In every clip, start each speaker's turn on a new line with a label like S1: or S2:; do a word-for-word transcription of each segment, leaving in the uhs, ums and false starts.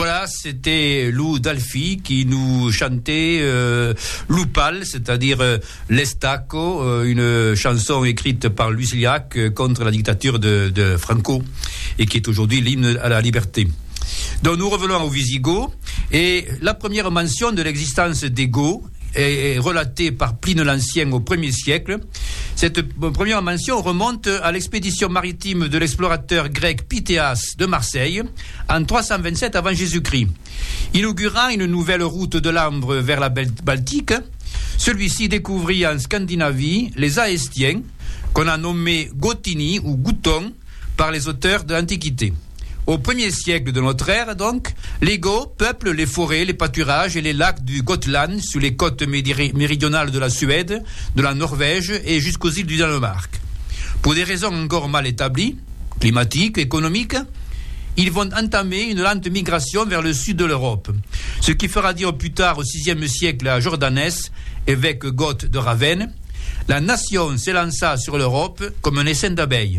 S1: Voilà, c'était Lou Dalfi qui nous chantait euh, Loupal, c'est-à-dire euh, l'Estaco, euh, une chanson écrite par Lucillac euh, contre la dictature de, de Franco et qui est aujourd'hui l'hymne à la liberté. Donc nous revenons aux Visigoths et la première mention de l'existence des Goths est relatée par Pline l'Ancien au premier siècle. Cette première mention remonte à l'expédition maritime de l'explorateur grec Pythéas de Marseille en trois cent vingt-sept avant Jésus-Christ. Inaugurant une nouvelle route de l'ambre vers la Baltique, celui-ci découvrit en Scandinavie les Aestiens, qu'on a nommés Gotini ou Goutons par les auteurs de l'Antiquité. Au premier siècle de notre ère, donc, les Goths peuplent les forêts, les pâturages et les lacs du Gotland sur les côtes méridionales de la Suède, de la Norvège et jusqu'aux îles du Danemark. Pour des raisons encore mal établies, climatiques, économiques, ils vont entamer une lente migration vers le sud de l'Europe, ce qui fera dire plus tard au sixième siècle à Jordanès, évêque goth de Ravenne, la nation s'élança sur l'Europe comme un essaim d'abeilles.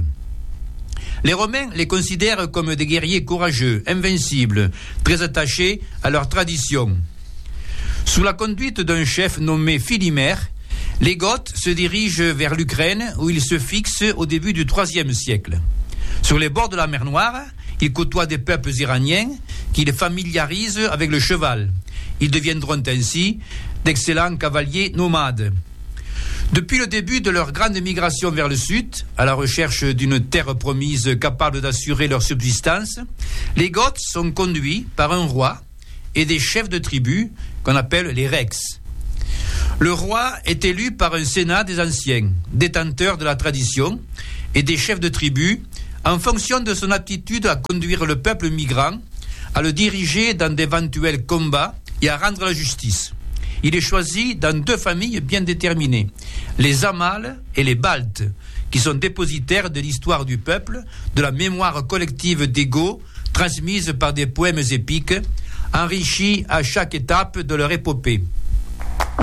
S1: Les Romains les considèrent comme des guerriers courageux, invincibles, très attachés à leur tradition. Sous la conduite d'un chef nommé Philimère, les Goths se dirigent vers l'Ukraine où ils se fixent au début du troisième siècle. Sur les bords de la mer Noire, ils côtoient des peuples iraniens qui les familiarisent avec le cheval. Ils deviendront ainsi d'excellents cavaliers nomades. Depuis le début de leur grande migration vers le sud, à la recherche d'une terre promise capable d'assurer leur subsistance, les Goths sont conduits par un roi et des chefs de tribus qu'on appelle les rex. Le roi est élu par un sénat des anciens, détenteurs de la tradition, et des chefs de tribus en fonction de son aptitude à conduire le peuple migrant, à le diriger dans d'éventuels combats et à rendre la justice. Il est choisi dans deux familles bien déterminées, les Amals et les Baltes, qui sont dépositaires de l'histoire du peuple, de la mémoire collective des Goths, transmise par des poèmes épiques, enrichis à chaque étape de leur épopée.